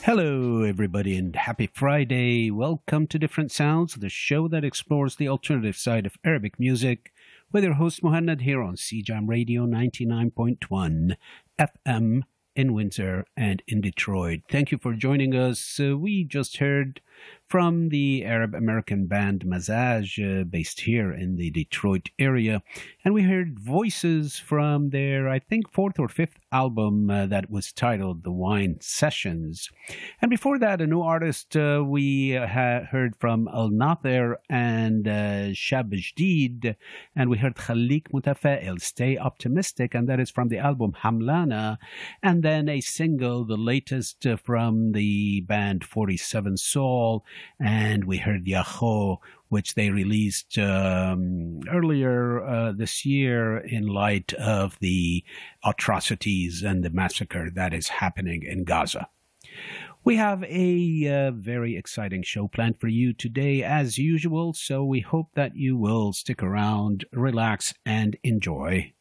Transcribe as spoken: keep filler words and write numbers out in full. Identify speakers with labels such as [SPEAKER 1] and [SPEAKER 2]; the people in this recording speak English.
[SPEAKER 1] Hello, everybody, and happy Friday. Welcome to Different Sounds, the show that explores the alternative side of Arabic music, with your host Muhannad here on C J A M Radio ninety-nine point one F M in Windsor and in Detroit. Thank you for joining us. Uh, we just heard from the Arab American band Mazaj, uh, based here in the Detroit area. And we heard voices from their, I think, fourth or fifth album uh, that was titled The Wine Sessions. And before that, a new artist uh, we uh, ha- heard from Al Nathir and uh, Shab Jdeed. And we heard Khalik Mutafa'il, Stay Optimistic, and that is from the album Hamlana. And then a single, the latest uh, from the band forty-seven Soul. And we heard Yaho, which they released um, earlier uh, this year in light of the atrocities and the massacre that is happening in Gaza. We have a uh, very exciting show planned for you today, as usual, so we hope that you will stick around, relax, and enjoy.